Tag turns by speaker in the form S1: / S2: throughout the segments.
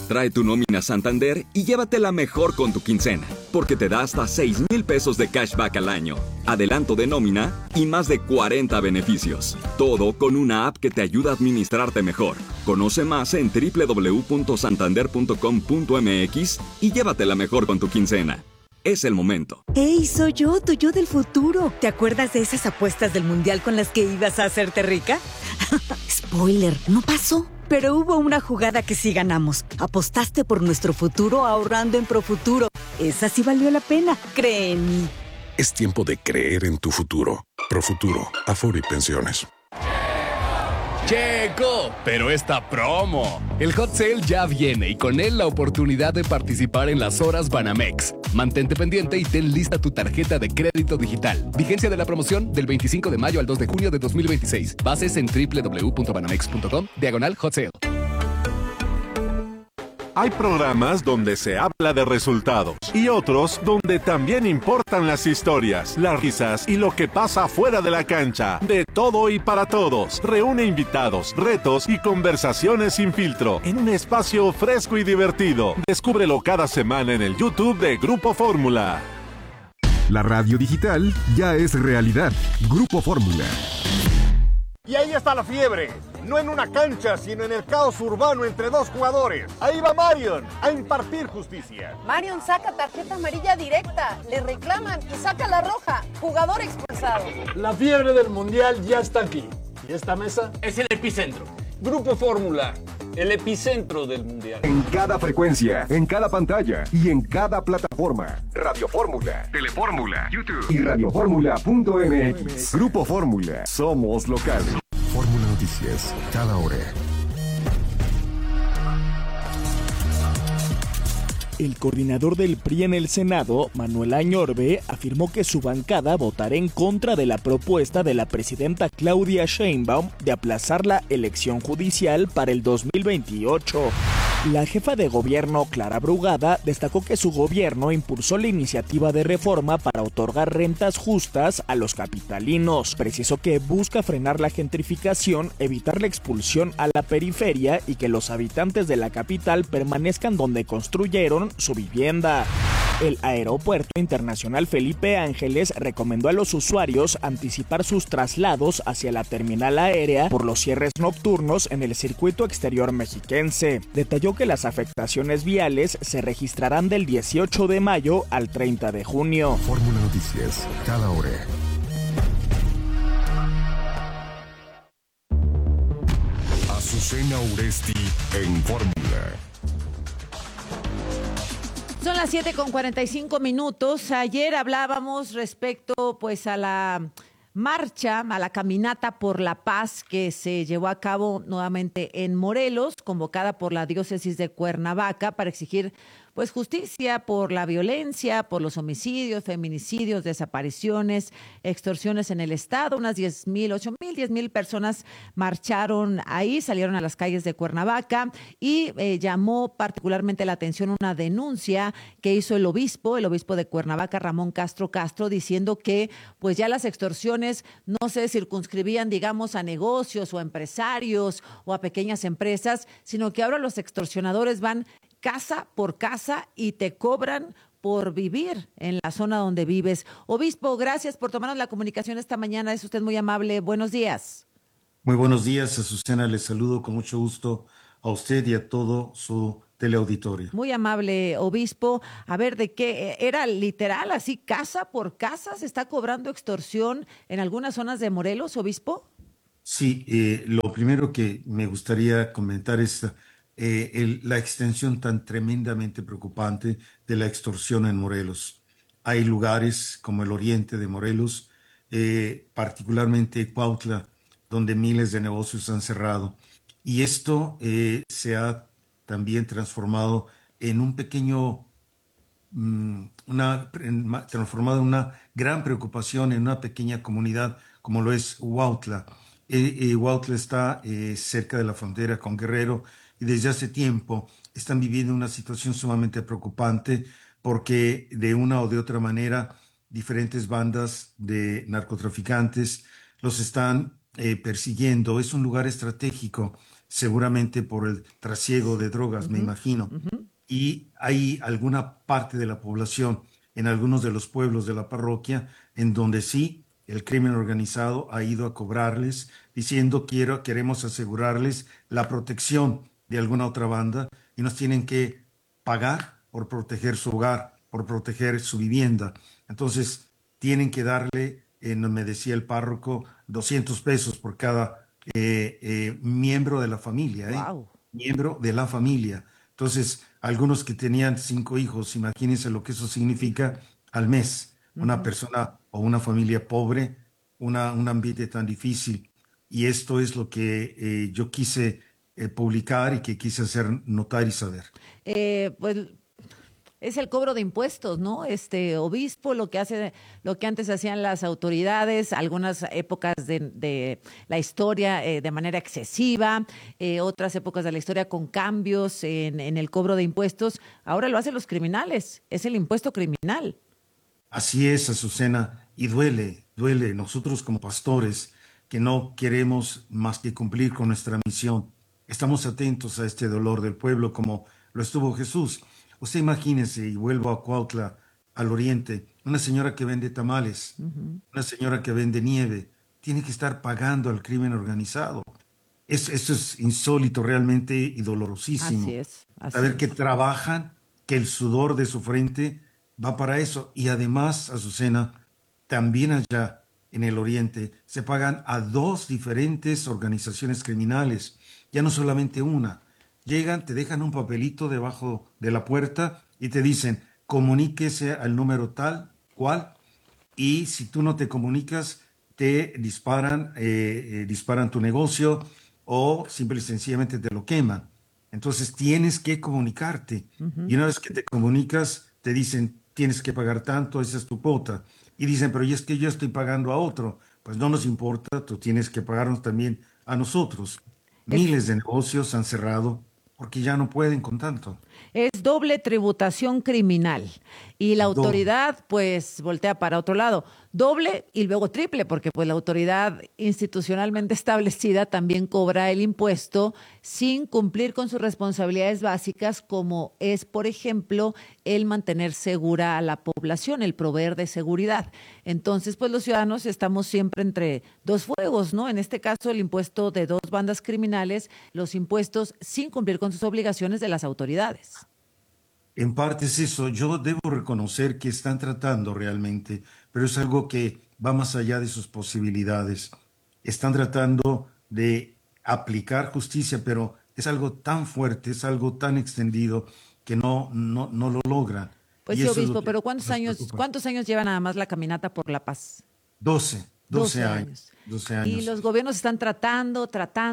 S1: Trae tu nómina Santander y llévatela mejor con tu quincena, porque te da hasta 6,000 pesos de cashback al año, adelanto de nómina y más de 40 beneficios. Todo con una app que te ayuda a administrarte mejor. Conoce más en www.santander.com.mx y llévatela mejor con tu quincena. Es el momento.
S2: ¡Hey, soy yo, tu yo del futuro! ¿Te acuerdas de esas apuestas del Mundial con las que ibas a hacerte rica? Spoiler, no pasó. Pero hubo una jugada que sí ganamos. Apostaste por nuestro futuro ahorrando en Profuturo. Esa sí valió la pena, cree en mí.
S3: Es tiempo de creer en tu futuro. Profuturo, Afore y Pensiones.
S4: ¡Checo! Pero esta promo. El Hot Sale ya viene y con él la oportunidad de participar en las horas Banamex. Mantente pendiente y ten lista tu tarjeta de crédito digital. Vigencia de la promoción del 25 de mayo al 2 de junio de 2026. Bases en www.banamex.com/Hot Sale.
S5: Hay programas donde se habla de resultados y otros donde también importan las historias, las risas y lo que pasa fuera de la cancha. De todo y para todos. Reúne invitados, retos y conversaciones sin filtro en un espacio fresco y divertido. Descúbrelo cada semana en el YouTube de Grupo Fórmula.
S6: La radio digital ya es realidad. Grupo Fórmula.
S7: Y ahí está la fiebre. No en una cancha, sino en el caos urbano entre dos jugadores. Ahí va Marion a impartir justicia.
S8: Marion saca tarjeta amarilla directa, le reclaman y saca la roja. Jugador expulsado.
S9: La fiebre del Mundial ya está aquí. ¿Y esta mesa?
S10: Es el epicentro. Grupo Fórmula, el epicentro del Mundial.
S6: En cada frecuencia, en cada pantalla y en cada plataforma. Radio Fórmula, Telefórmula, YouTube y radioformula.mx. Grupo Fórmula, somos locales.
S3: Fórmula Noticias, cada hora.
S11: El coordinador del PRI en el Senado, Manuel Añorbe, afirmó que su bancada votará en contra de la propuesta de la presidenta Claudia Sheinbaum de aplazar la elección judicial para el 2028. La jefa de gobierno, Clara Brugada, destacó que su gobierno impulsó la iniciativa de reforma para otorgar rentas justas a los capitalinos. Precisó que busca frenar la gentrificación, evitar la expulsión a la periferia y que los habitantes de la capital permanezcan donde construyeron su vivienda. El Aeropuerto Internacional Felipe Ángeles recomendó a los usuarios anticipar sus traslados hacia la terminal aérea por los cierres nocturnos en el circuito exterior mexiquense. Detalló que las afectaciones viales se registrarán del 18 de mayo al 30 de junio.
S3: Fórmula Noticias, cada hora. Azucena Uresti en Fórmula.
S12: Son las 7:45. Ayer hablábamos respecto pues a la marcha, a la caminata por la paz que se llevó a cabo nuevamente en Morelos, convocada por la diócesis de Cuernavaca para exigir pues justicia por la violencia, por los homicidios, feminicidios, desapariciones, extorsiones en el estado. Unas 10,000 personas marcharon ahí, salieron a las calles de Cuernavaca y llamó particularmente la atención una denuncia que hizo el obispo de Cuernavaca, Ramón Castro Castro, diciendo que pues ya las extorsiones no se circunscribían, digamos, a negocios o a empresarios o a pequeñas empresas, sino que ahora los extorsionadores van casa por casa y te cobran por vivir en la zona donde vives. Obispo, gracias por tomarnos la comunicación esta mañana. Es usted muy amable. Buenos días.
S13: Muy buenos días, Azucena. Les saludo con mucho gusto a usted y a todo su teleauditorio.
S12: Muy amable, obispo. A ver, ¿de qué era literal? ¿Así casa por casa se está cobrando extorsión en algunas zonas de Morelos, obispo?
S13: Sí, lo primero que me gustaría comentar es la extensión tan tremendamente preocupante de la extorsión en Morelos. Hay lugares como el oriente de Morelos, particularmente Cuautla, donde miles de negocios han cerrado. Y esto se ha también transformado en un pequeño, transformado en una gran preocupación en una pequeña comunidad como lo es Huautla. Huautla está cerca de la frontera con Guerrero y desde hace tiempo están viviendo una situación sumamente preocupante porque de una o de otra manera diferentes bandas de narcotraficantes los están persiguiendo. Es un lugar estratégico seguramente por el trasiego de drogas, me imagino. Y hay alguna parte de la población en algunos de los pueblos de la parroquia en donde sí el crimen organizado ha ido a cobrarles diciendo queremos asegurarles la protección de alguna otra banda y nos tienen que pagar por proteger su hogar, por proteger su vivienda. Entonces tienen que darle, me decía el párroco, 200 pesos por cada miembro de la familia.
S12: Wow.
S13: Miembro de la familia. Entonces, algunos que tenían 5 hijos, imagínense lo que eso significa al mes. Una persona o una familia pobre, un ambiente tan difícil. Y esto es lo que yo quise publicar y que quise hacer notar y saber.
S12: Pues es el cobro de impuestos, ¿no? Obispo, lo que antes hacían las autoridades, algunas épocas de la historia de manera excesiva, otras épocas de la historia con cambios en el cobro de impuestos. Ahora lo hacen los criminales, es el impuesto criminal.
S13: Así es, Azucena, y duele. Nosotros como pastores que no queremos más que cumplir con nuestra misión, estamos atentos a este dolor del pueblo como lo estuvo Jesús. Usted imagínese, y vuelvo a Cuautla, al oriente, una señora que vende tamales, una señora que vende nieve, tiene que estar pagando al crimen organizado. Eso es insólito realmente y dolorosísimo.
S12: Así es.
S13: Saber que trabajan, que el sudor de su frente va para eso. Y además, Azucena, también allá en el oriente se pagan a 2 diferentes organizaciones criminales, ya no solamente una. Llegan, te dejan un papelito debajo de la puerta y te dicen, comuníquese al número tal, cual, y si tú no te comunicas, te disparan tu negocio o simple y sencillamente te lo queman. Entonces tienes que comunicarte. Y una vez que te comunicas, te dicen, tienes que pagar tanto, esa es tu cuota. Y dicen, pero es que yo estoy pagando a otro. Pues no nos importa, tú tienes que pagarnos también a nosotros. Miles de negocios han cerrado porque ya no pueden con tanto.
S12: Es doble tributación criminal y la autoridad pues voltea para otro lado. Doble y luego triple, porque pues la autoridad institucionalmente establecida también cobra el impuesto sin cumplir con sus responsabilidades básicas, como es, por ejemplo, el mantener segura a la población, el proveer de seguridad. Entonces, pues los ciudadanos estamos siempre entre dos fuegos, ¿no? En este caso, el impuesto de 2 bandas criminales, los impuestos sin cumplir con sus obligaciones de las autoridades.
S13: En parte es eso. Yo debo reconocer que están tratando realmente, pero es algo que va más allá de sus posibilidades. Están tratando de aplicar justicia, pero es algo tan fuerte, es algo tan extendido que no lo logran.
S12: Pues sí, obispo, pero ¿cuántos años lleva nada más la caminata por la paz?
S13: 12 años. 12 años.
S12: Y los gobiernos están tratando.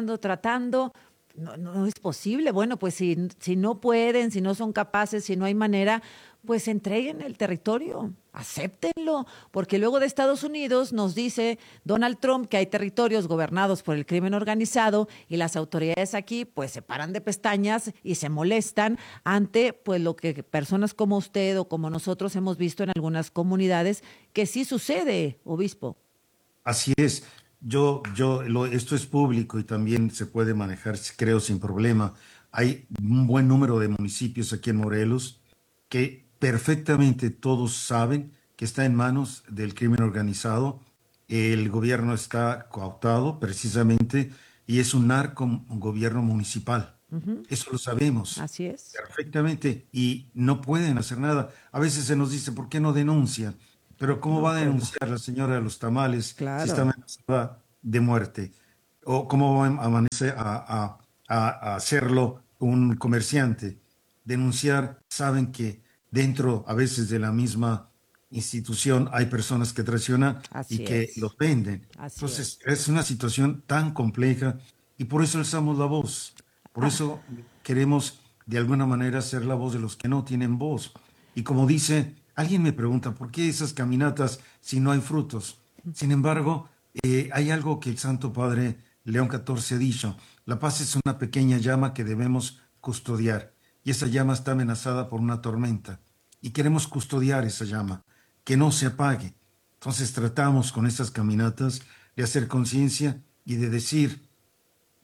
S12: No es posible. Bueno, pues si no pueden, si no son capaces, si no hay manera, pues entreguen el territorio, acéptenlo, porque luego de Estados Unidos nos dice Donald Trump que hay territorios gobernados por el crimen organizado y las autoridades aquí pues se paran de pestañas y se molestan ante pues lo que personas como usted o como nosotros hemos visto en algunas comunidades que sí sucede, obispo.
S13: Así es. Esto es público y también se puede manejar, creo, sin problema. Hay un buen número de municipios aquí en Morelos que perfectamente todos saben que está en manos del crimen organizado. El gobierno está cooptado precisamente y es un narcogobierno municipal. Eso lo sabemos.
S12: Así es.
S13: Perfectamente. Y no pueden hacer nada. A veces se nos dice, ¿por qué no denuncian? Pero ¿cómo va a denunciar la señora de los tamales si está amenazada de muerte? ¿O cómo va a hacerlo un comerciante? Denunciar, saben que dentro a veces de la misma institución hay personas que traicionan y que los venden. Entonces es una situación tan compleja y por eso alzamos la voz. Por eso queremos de alguna manera ser la voz de los que no tienen voz. Y como dice... Alguien me pregunta, ¿por qué esas caminatas si no hay frutos? Sin embargo, hay algo que el Santo Padre León XIV ha dicho. La paz es una pequeña llama que debemos custodiar. Y esa llama está amenazada por una tormenta. Y queremos custodiar esa llama, que no se apague. Entonces tratamos con estas caminatas de hacer conciencia y de decir,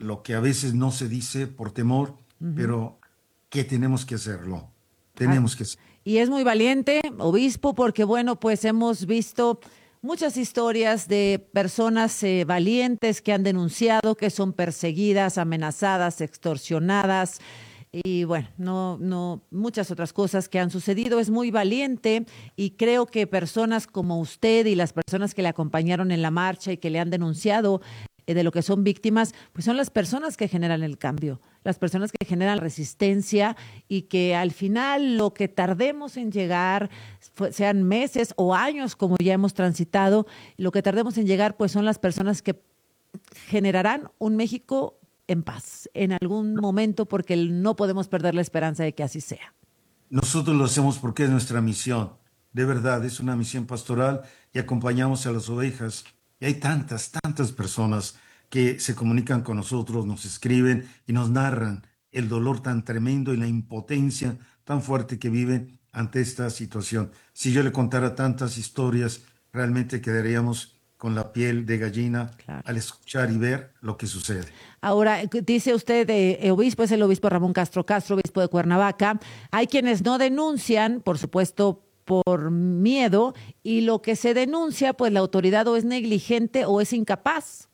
S13: lo que a veces no se dice por temor, pero que tenemos que hacerlo. Tenemos que hacerlo.
S12: Y es muy valiente, obispo, porque bueno, pues hemos visto muchas historias de personas valientes que han denunciado, que son perseguidas, amenazadas, extorsionadas y bueno, no muchas otras cosas que han sucedido. Es muy valiente y creo que personas como usted y las personas que le acompañaron en la marcha y que le han denunciado de lo que son víctimas, pues son las personas que generan el cambio, las personas que generan resistencia y que al final lo que tardemos en llegar, sean meses o años como ya hemos transitado, lo que tardemos en llegar pues son las personas que generarán un México en paz en algún momento, porque no podemos perder la esperanza de que así sea.
S13: Nosotros lo hacemos porque es nuestra misión, de verdad, es una misión pastoral y acompañamos a las ovejas. Y hay tantas personas que se comunican con nosotros, nos escriben y nos narran el dolor tan tremendo y la impotencia tan fuerte que viven ante esta situación. Si yo le contara tantas historias, realmente quedaríamos con la piel de gallina al escuchar y ver lo que sucede.
S12: Ahora, dice usted, obispo, es el obispo Ramón Castro Castro, obispo de Cuernavaca. Hay quienes no denuncian, por supuesto, por miedo, y lo que se denuncia, pues la autoridad o es negligente o es incapaz.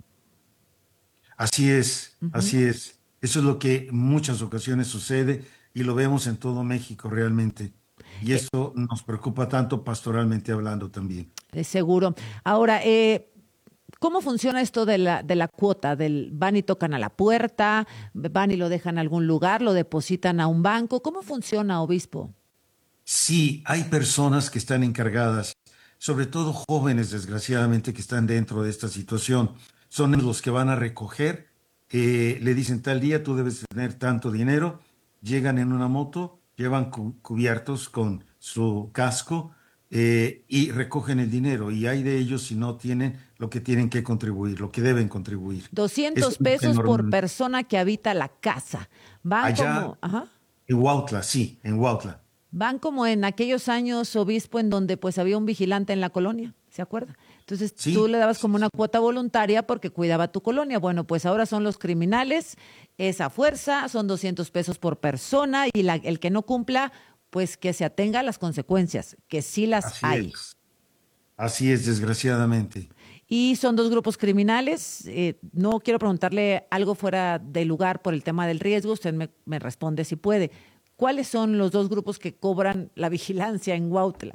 S13: Así es, así es. Eso es lo que en muchas ocasiones sucede y lo vemos en todo México realmente. Y eso nos preocupa tanto pastoralmente hablando también.
S12: Seguro. Ahora, ¿cómo funciona esto de la cuota? ¿Van y tocan a la puerta? ¿Van y lo dejan en algún lugar? ¿Lo depositan a un banco? ¿Cómo funciona, obispo?
S13: Sí, hay personas que están encargadas, sobre todo jóvenes, desgraciadamente, que están dentro de esta situación. Son los que van a recoger, le dicen tal día tú debes tener tanto dinero, llegan en una moto, llevan cubiertos con su casco y recogen el dinero. Y hay de ellos si no tienen lo que tienen que contribuir, lo que deben contribuir.
S12: 200 pesos por persona que habita la casa. Van
S13: allá,
S12: como... Ajá.
S13: En Huautla, sí, en Huautla.
S12: Van como en aquellos años, obispo, en donde pues había un vigilante en la colonia, ¿se acuerda? Entonces sí, tú le dabas como una cuota voluntaria porque cuidaba tu colonia. Bueno, pues ahora son los criminales, esa fuerza, son 200 pesos por persona y el que no cumpla, pues que se atenga a las consecuencias, que sí las hay.
S13: Así es, desgraciadamente.
S12: Y son dos grupos criminales. No quiero preguntarle algo fuera de lugar por el tema del riesgo, usted me responde si puede. ¿Cuáles son los dos grupos que cobran la vigilancia en Huautla?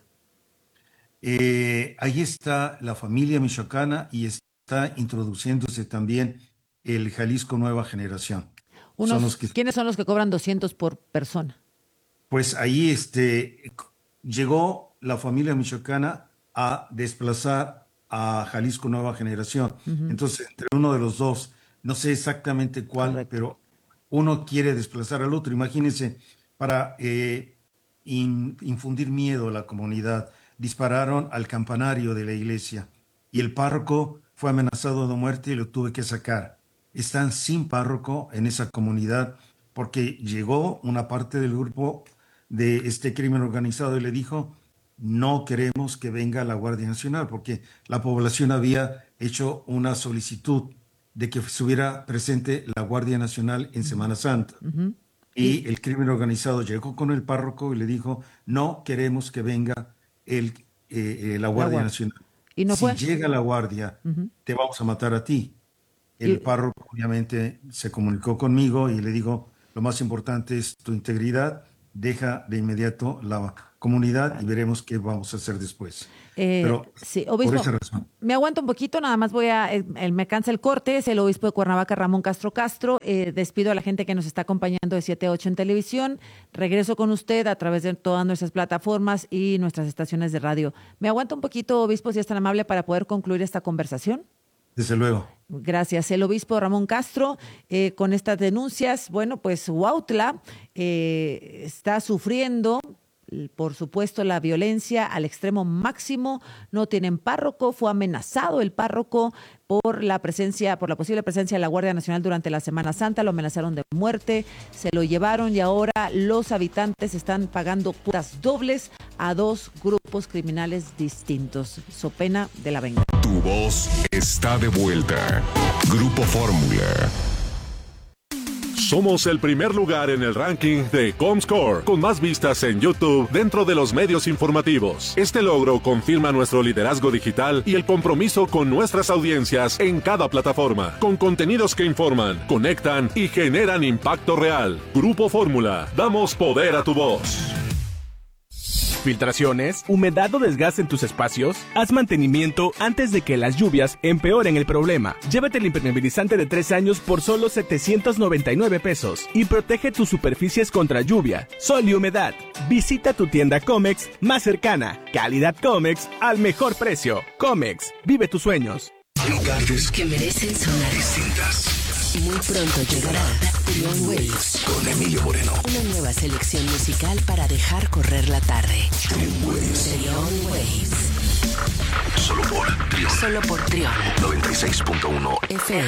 S13: Ahí está la familia michoacana y está introduciéndose también el Jalisco Nueva Generación.
S12: ¿Quiénes son los que cobran 200 por persona?
S13: Pues ahí llegó la familia michoacana a desplazar a Jalisco Nueva Generación. Entonces, entre uno de los dos, no sé exactamente cuál, pero uno quiere desplazar al otro. Imagínense, para infundir miedo a la comunidad, dispararon al campanario de la iglesia y el párroco fue amenazado de muerte y lo tuve que sacar. Están sin párroco en esa comunidad porque llegó una parte del grupo de este crimen organizado y le dijo: no queremos que venga la Guardia Nacional, porque la población había hecho una solicitud de que estuviera presente la Guardia Nacional en Semana Santa. Y el crimen organizado llegó con el párroco y le dijo: no queremos que venga la Guardia Nacional.
S12: ¿Y no fue?
S13: Si llega la Guardia, te vamos a matar a ti. El párroco obviamente se comunicó conmigo y le digo: lo más importante es tu integridad, deja de inmediato la comunidad y veremos qué vamos a hacer después. Pero
S12: sí, obispo,
S13: por esa razón.
S12: Me aguanto un poquito, nada más me cansa el corte. Es el obispo de Cuernavaca, Ramón Castro Castro. Despido a la gente que nos está acompañando de 7 a 8 en televisión. Regreso con usted a través de todas nuestras plataformas y nuestras estaciones de radio. Me aguanto un poquito, obispo, si es tan amable, para poder concluir esta conversación.
S13: Desde luego.
S12: Gracias. El obispo Ramón Castro, con estas denuncias, bueno, pues Huautla está sufriendo, por supuesto, la violencia al extremo máximo. No tienen párroco, fue amenazado el párroco por la posible presencia de la Guardia Nacional durante la Semana Santa, lo amenazaron de muerte, se lo llevaron y ahora los habitantes están pagando cuotas dobles a dos grupos criminales distintos, so pena de la venganza.
S3: Tu voz está de vuelta. Grupo Fórmula.
S5: Somos el primer lugar en el ranking de Comscore, con más vistas en YouTube dentro de los medios informativos. Este logro confirma nuestro liderazgo digital y el compromiso con nuestras audiencias en cada plataforma, con contenidos que informan, conectan y generan impacto real. Grupo Fórmula, damos poder a tu voz.
S14: ¿Filtraciones? ¿Humedad o desgaste en tus espacios? Haz mantenimiento antes de que las lluvias empeoren el problema. Llévate el impermeabilizante de 3 años por solo 799 pesos y protege tus superficies contra lluvia, sol y humedad. Visita tu tienda Comex más cercana. Calidad Comex al mejor precio. Comex, vive tus sueños.
S15: Lugares que merecen sonar distintas. Muy pronto llegará Trion Waves con Emilio Moreno. Una nueva selección musical para dejar correr la tarde. Trion Waves. Solo por Trion. 96.1 FM.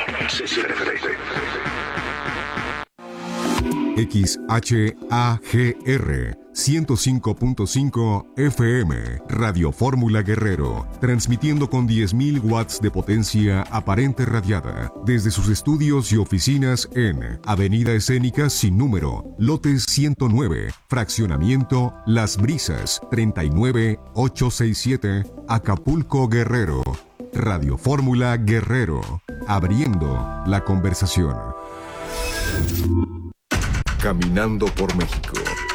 S16: XHAGR 105.5 FM, Radio Fórmula Guerrero, transmitiendo con 10.000 watts de potencia aparente radiada desde sus estudios y oficinas en Avenida Escénica sin número, lote 109, fraccionamiento Las Brisas, 39867, Acapulco, Guerrero. Radio Fórmula Guerrero, abriendo la conversación. Caminando por México.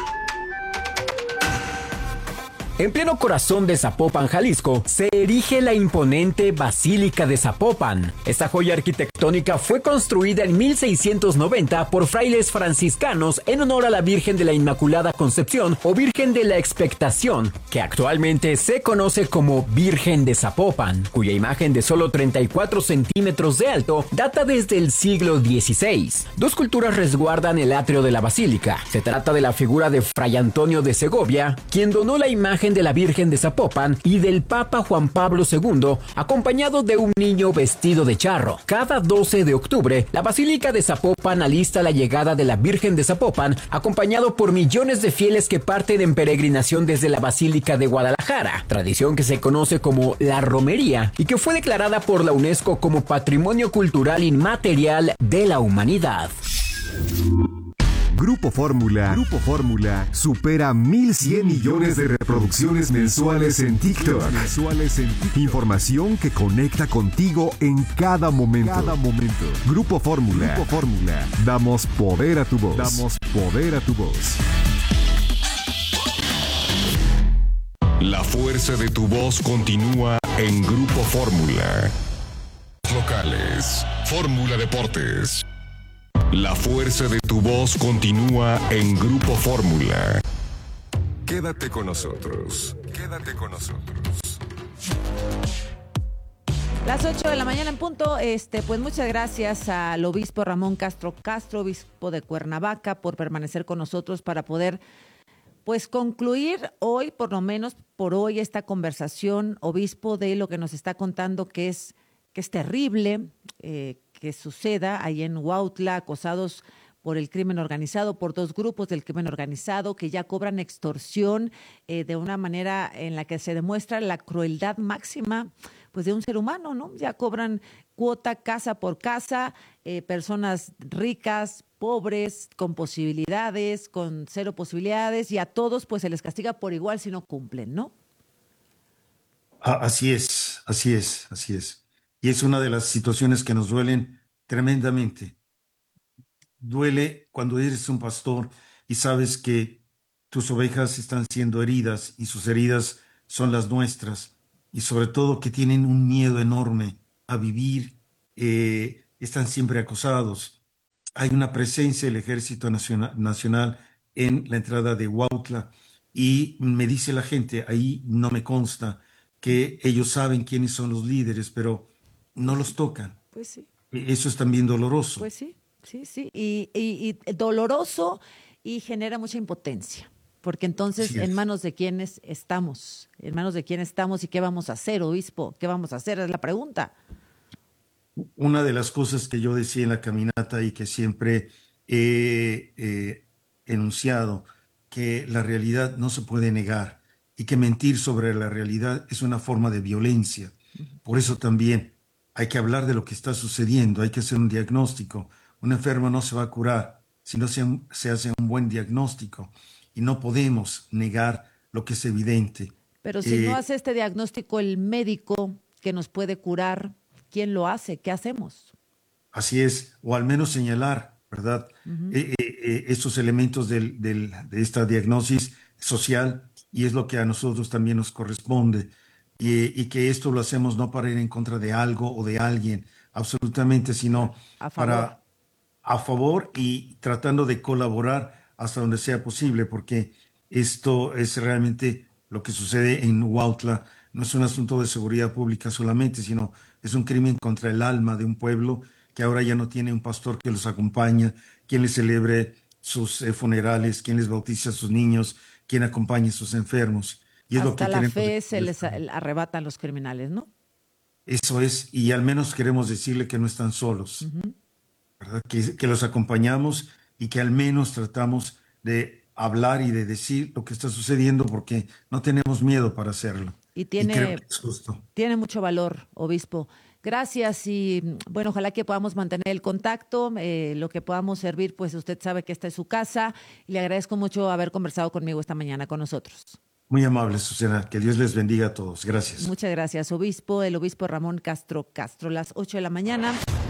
S17: En pleno corazón de Zapopan, Jalisco, se erige la imponente Basílica de Zapopan. Esta joya arquitectónica fue construida en 1690 por frailes franciscanos en honor a la Virgen de la Inmaculada Concepción o Virgen de la Expectación, que actualmente se conoce como Virgen de Zapopan, cuya imagen de solo 34 centímetros de alto data desde el siglo XVI. Dos esculturas resguardan el atrio de la basílica. Se trata de la figura de Fray Antonio de Segovia, quien donó la imagen de la Virgen de Zapopan, y del Papa Juan Pablo II, acompañado de un niño vestido de charro. Cada 12 de octubre, la Basílica de Zapopan alista la llegada de la Virgen de Zapopan, acompañado por millones de fieles que parten en peregrinación desde la Basílica de Guadalajara, tradición que se conoce como la romería y que fue declarada por la UNESCO como Patrimonio Cultural Inmaterial de la Humanidad.
S16: Grupo Fórmula supera 1.100 millones de reproducciones mensuales en TikTok. Información que conecta contigo en cada momento. Grupo Fórmula. Damos poder a tu voz. La fuerza de tu voz continúa en Grupo Fórmula. Locales. Fórmula Deportes. La fuerza de tu voz continúa en Grupo Fórmula. Quédate con nosotros.
S12: Las 8 de la mañana en punto. Pues muchas gracias al obispo Ramón Castro, obispo de Cuernavaca, por permanecer con nosotros para poder pues concluir hoy, por lo menos por hoy, esta conversación, obispo, de lo que nos está contando, que es terrible, que suceda ahí en Huautla, acosados por el crimen organizado, por dos grupos del crimen organizado que ya cobran extorsión de una manera en la que se demuestra la crueldad máxima pues de un ser humano, ¿no? Ya cobran cuota casa por casa, personas ricas, pobres, con posibilidades, con cero posibilidades, y a todos pues se les castiga por igual si no cumplen, ¿no?
S13: Así es. Y es una de las situaciones que nos duelen tremendamente. Duele cuando eres un pastor y sabes que tus ovejas están siendo heridas y sus heridas son las nuestras, y sobre todo que tienen un miedo enorme a vivir, están siempre acosados. Hay una presencia del Ejército Nacional en la entrada de Huautla y me dice la gente, ahí no me consta, que ellos saben quiénes son los líderes, pero no los tocan.
S12: Pues sí.
S13: Eso es también doloroso.
S12: Pues sí. Y doloroso, y genera mucha impotencia, porque entonces ¿en manos de quiénes estamos? ¿En manos de quién estamos y qué vamos a hacer, obispo? ¿Qué vamos a hacer? Es la pregunta.
S13: Una de las cosas que yo decía en la caminata y que siempre he enunciado, que la realidad no se puede negar y que mentir sobre la realidad es una forma de violencia. Un enfermo no se va a curar si no se hace un buen diagnóstico, y no podemos negar lo que es evidente.
S12: Pero si no hace este diagnóstico el médico que nos puede curar, ¿quién lo hace? ¿Qué hacemos?
S13: Así es, o al menos señalar, ¿verdad? Estos elementos de esta diagnosis social, y es lo que a nosotros también nos corresponde, y que esto lo hacemos no para ir en contra de algo o de alguien, absolutamente, sino a favor y tratando de colaborar hasta donde sea posible, porque esto es realmente lo que sucede en Huautla. No es un asunto de seguridad pública solamente, sino es un crimen contra el alma de un pueblo que ahora ya no tiene un pastor que los acompaña, quien les celebre sus funerales, quien les bautice a sus niños, quien acompañe a sus enfermos. Y es
S12: hasta
S13: lo que
S12: la fe se les arrebatan los criminales, ¿no?
S13: Eso es, y al menos queremos decirle que no están solos, ¿verdad? Que los acompañamos y que al menos tratamos de hablar y de decir lo que está sucediendo, porque no tenemos miedo para hacerlo.
S12: Y creo
S13: que es justo.
S12: Tiene mucho valor, obispo. Gracias, y bueno, ojalá que podamos mantener el contacto, lo que podamos servir, pues usted sabe que esta es su casa, y le agradezco mucho haber conversado conmigo esta mañana con nosotros.
S13: Muy amable, Susana, que Dios les bendiga a todos. Gracias.
S12: Muchas gracias, obispo, el obispo Ramón Castro, las 8 de la mañana.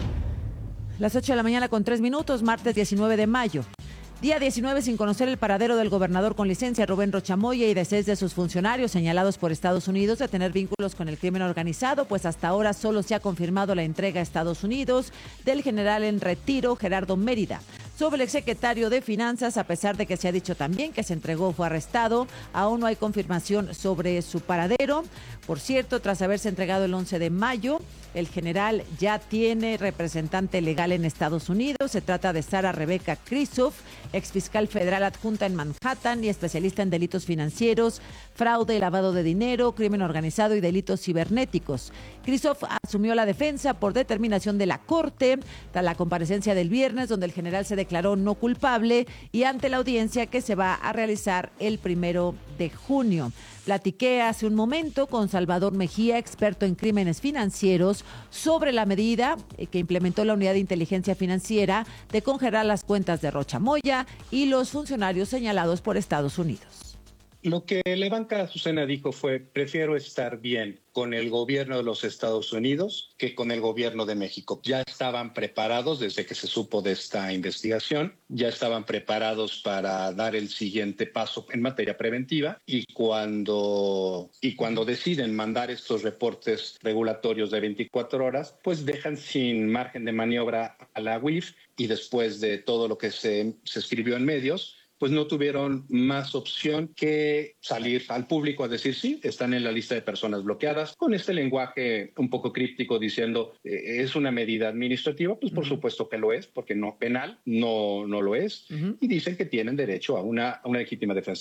S12: Las 8 de la mañana con 3 minutos, martes 19 de mayo. Día 19 sin conocer el paradero del gobernador con licencia Rubén Rocha Moya y de 6 de sus funcionarios señalados por Estados Unidos de tener vínculos con el crimen organizado, pues hasta ahora solo se ha confirmado la entrega a Estados Unidos del general en retiro Gerardo Mérida. Sobre el exsecretario de Finanzas, a pesar de que se ha dicho también que se entregó o fue arrestado, aún no hay confirmación sobre su paradero. Por cierto, tras haberse entregado el 11 de mayo, el general ya tiene representante legal en Estados Unidos. Se trata de Sara Rebeca Krisoff, exfiscal federal adjunta en Manhattan y especialista en delitos financieros, fraude, lavado de dinero, crimen organizado y delitos cibernéticos. Krisoff asumió la defensa por determinación de la Corte tras la comparecencia del viernes, donde el general se declaró no culpable, y ante la audiencia que se va a realizar el 1 de junio. Platiqué hace un momento con Salvador Mejía, experto en crímenes financieros, sobre la medida que implementó la Unidad de Inteligencia Financiera de congelar las cuentas de Rocha Moya y los funcionarios señalados por Estados Unidos.
S18: Lo que la banca Susana dijo fue: prefiero estar bien con el gobierno de los Estados Unidos que con el gobierno de México. Ya estaban preparados desde que se supo de esta investigación, ya estaban preparados para dar el siguiente paso en materia preventiva, y cuando deciden mandar estos reportes regulatorios de 24 horas, pues dejan sin margen de maniobra a la UIF, y después de todo lo que se escribió en medios, pues no tuvieron más opción que salir al público a decir sí, están en la lista de personas bloqueadas, con este lenguaje un poco críptico diciendo es una medida administrativa. Pues por supuesto que lo es, porque no penal, no lo es, y dicen que tienen derecho a una legítima defensa.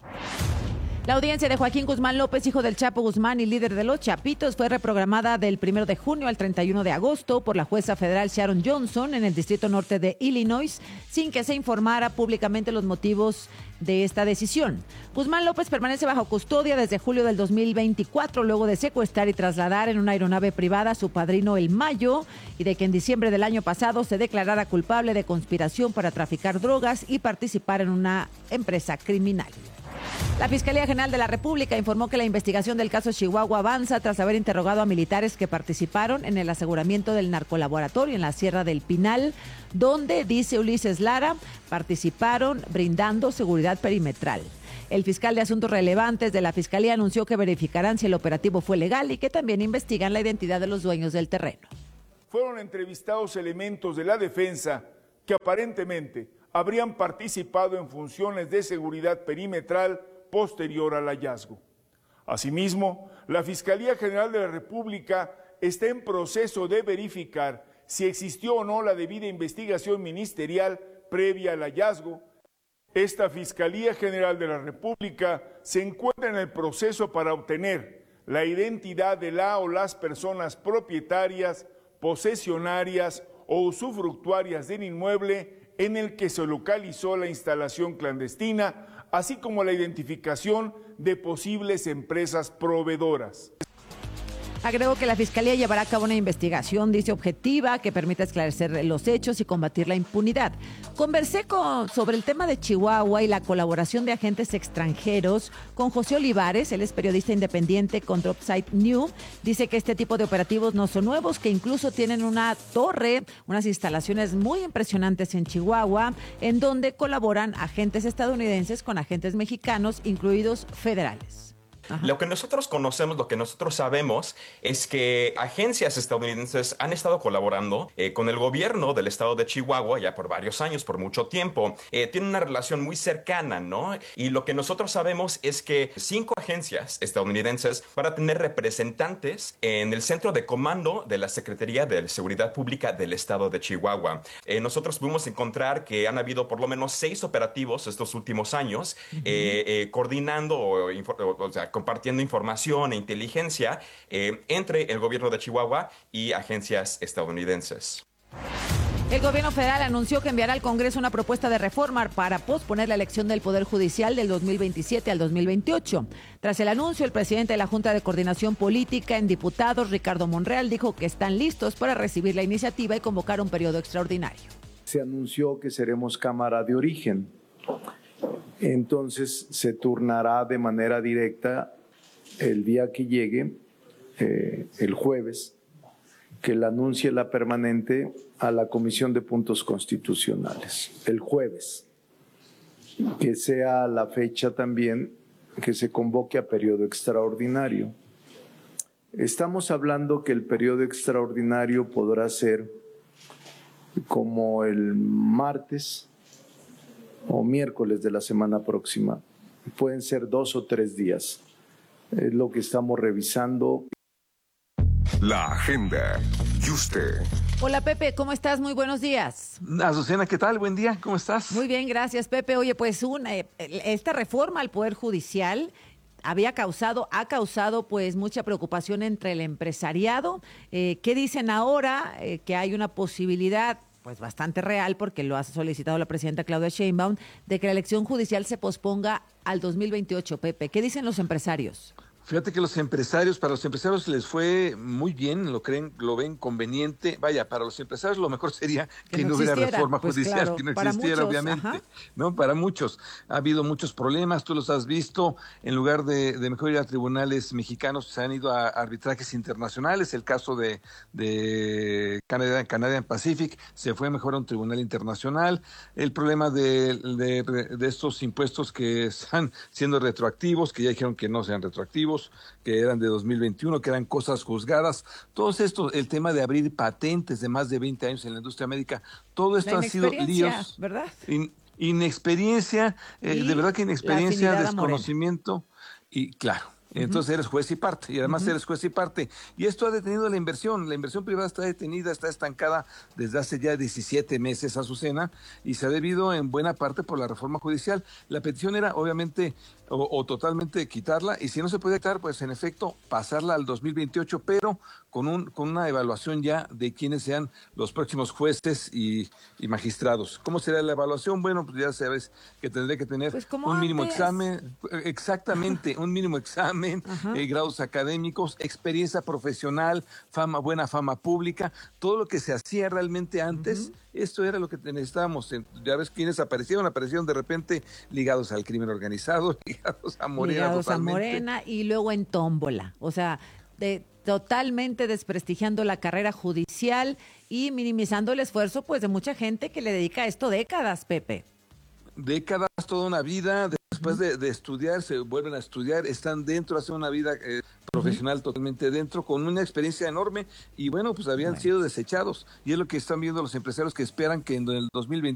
S12: La audiencia de Joaquín Guzmán López, hijo del Chapo Guzmán y líder de los Chapitos, fue reprogramada del 1 de junio al 31 de agosto por la jueza federal Sharon Johnson en el Distrito Norte de Illinois, sin que se informara públicamente los motivos de esta decisión. Guzmán López permanece bajo custodia desde julio del 2024, luego de secuestrar y trasladar en una aeronave privada a su padrino El Mayo, y de que en diciembre del año pasado se declarara culpable de conspiración para traficar drogas y participar en una empresa criminal. La Fiscalía General de la República informó que la investigación del caso Chihuahua avanza tras haber interrogado a militares que participaron en el aseguramiento del narcolaboratorio en la Sierra del Pinal, donde, dice Ulises Lara, participaron brindando seguridad perimetral. El fiscal de Asuntos Relevantes de la Fiscalía anunció que verificarán si el operativo fue legal y que también investigan la identidad de los dueños del terreno.
S19: Fueron entrevistados elementos de la defensa que aparentemente habrían participado en funciones de seguridad perimetral posterior al hallazgo. Asimismo, la Fiscalía General de la República está en proceso de verificar si existió o no la debida investigación ministerial previa al hallazgo. Esta Fiscalía General de la República se encuentra en el proceso para obtener la identidad de la o las personas propietarias, posesionarias o usufructuarias del inmueble en el que se localizó la instalación clandestina, así como la identificación de posibles empresas proveedoras.
S12: Agregó que la Fiscalía llevará a cabo una investigación, dice, objetiva, que permita esclarecer los hechos y combatir la impunidad. Conversé sobre el tema de Chihuahua y la colaboración de agentes extranjeros con José Olivares, él es periodista independiente con Dropsite New. Dice que este tipo de operativos no son nuevos, que incluso tienen una torre, unas instalaciones muy impresionantes en Chihuahua, en donde colaboran agentes estadounidenses con agentes mexicanos, incluidos federales. Ajá.
S20: Lo que nosotros conocemos, lo que nosotros sabemos es que agencias estadounidenses han estado colaborando con el gobierno del estado de Chihuahua ya por varios años, por mucho tiempo. Tienen una relación muy cercana, ¿no? Y lo que nosotros sabemos es que 5 agencias estadounidenses van a tener representantes en el centro de comando de la Secretaría de Seguridad Pública del estado de Chihuahua. Nosotros pudimos encontrar que han habido por lo menos 6 operativos estos últimos años, coordinando o sea, compartiendo información e inteligencia entre el gobierno de Chihuahua y agencias estadounidenses.
S12: El gobierno federal anunció que enviará al Congreso una propuesta de reforma para posponer la elección del Poder Judicial del 2027 al 2028. Tras el anuncio, el presidente de la Junta de Coordinación Política en Diputados, Ricardo Monreal, dijo que están listos para recibir la iniciativa y convocar un periodo extraordinario.
S21: Se anunció que seremos Cámara de Origen. Entonces se turnará de manera directa el día que llegue, el jueves, que la anuncie la permanente a la Comisión de Puntos Constitucionales. El jueves, que sea la fecha también que se convoque a periodo extraordinario. Estamos hablando que el periodo extraordinario podrá ser como el martes o miércoles de la semana próxima. Pueden ser 2 o 3 días. Es lo que estamos revisando.
S16: La agenda. ¿Y usted?
S12: Hola, Pepe, ¿cómo estás? Muy buenos días.
S22: Azucena, ¿qué tal? Buen día, ¿cómo estás?
S12: Muy bien, gracias, Pepe. Oye, pues esta reforma al Poder Judicial ha causado pues mucha preocupación entre el empresariado. ¿Qué dicen ahora? Que hay una posibilidad pues bastante real, porque lo ha solicitado la presidenta Claudia Sheinbaum, de que la elección judicial se posponga al 2028, Pepe. ¿Qué dicen los empresarios?
S22: Fíjate que para los empresarios les fue muy bien, lo ven conveniente. Vaya, para los empresarios lo mejor sería que no hubiera reforma judicial, claro, que no existiera, muchos, obviamente. Ajá. No, para muchos. Ha habido muchos problemas, tú los has visto. En lugar de mejor ir a tribunales mexicanos, se han ido a arbitrajes internacionales. El caso de Canadian Pacific se fue mejor a un tribunal internacional. El problema de estos impuestos que están siendo retroactivos, que ya dijeron que no sean retroactivos, que eran de 2021, que eran cosas juzgadas. Todo esto, el tema de abrir patentes de más de 20 años en la industria médica, todo esto han sido líos.
S12: ¿Verdad?
S22: Inexperiencia, de verdad que inexperiencia, desconocimiento y claro. Entonces eres juez y parte, y además eres juez y parte. Y esto ha detenido la inversión privada está detenida, está estancada desde hace ya 17 meses, Azucena, y se ha debido en buena parte por la reforma judicial. La petición era, obviamente, o totalmente quitarla, y si no se puede quitar, pues en efecto, pasarla al 2028, pero con una evaluación ya de quiénes sean los próximos jueces y magistrados. ¿Cómo será la evaluación? Bueno, pues ya sabes que tendré que tener un mínimo examen, exactamente, un mínimo examen, grados académicos, experiencia profesional, buena fama pública, todo lo que se hacía realmente antes. Esto era lo que necesitábamos. Ya ves quiénes aparecieron de repente ligados al crimen organizado, ligados a Morena.
S12: Ligados a Morena y luego en tómbola. O sea, totalmente desprestigiando la carrera judicial y minimizando el esfuerzo pues de mucha gente que le dedica a esto décadas, Pepe.
S22: Décadas, toda una vida. Después de estudiar, se vuelven a estudiar, están dentro, hacen una vida profesional totalmente dentro, con una experiencia enorme, y bueno, pues habían sido desechados, y es lo que están viendo los empresarios que esperan que en el 2020